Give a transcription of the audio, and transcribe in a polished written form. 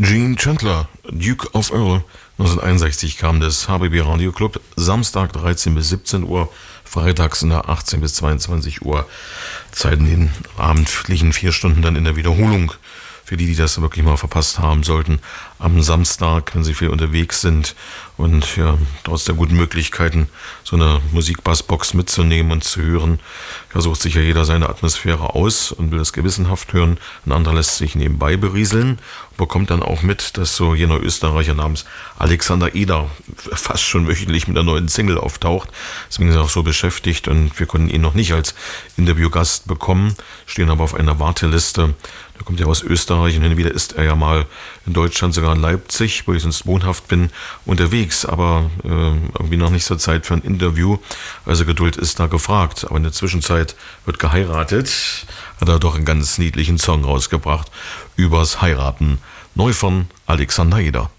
Gene Chandler, Duke of Earl. 1961 kam das HBB Radio Club, Samstag 13 bis 17 Uhr, freitags in der 18 bis 22 Uhr Zeit, in den abendlichen 4 Stunden dann in der Wiederholung. Für die das wirklich mal verpasst haben sollten, am Samstag, wenn sie viel unterwegs sind und ja, trotz der guten Möglichkeiten, so eine Musikbassbox mitzunehmen und zu hören, versucht sich ja jeder seine Atmosphäre aus und will das gewissenhaft hören. Ein anderer lässt sich nebenbei berieseln, bekommt dann auch mit, dass so jener Österreicher namens Alexander Eder fast schon wöchentlich mit einer neuen Single auftaucht. Deswegen ist er auch so beschäftigt und wir konnten ihn noch nicht als Interviewgast bekommen, stehen aber auf einer Warteliste. Der kommt ja aus Österreich und hin und wieder ist er ja mal in Deutschland, sogar in Leipzig, wo ich sonst wohnhaft bin, unterwegs, aber irgendwie noch nicht so Zeit für ein Interview. Also Geduld ist da gefragt. Aber in der Zwischenzeit wird geheiratet, hat er doch einen ganz niedlichen Song rausgebracht übers Heiraten. Neu von Alexander Eder.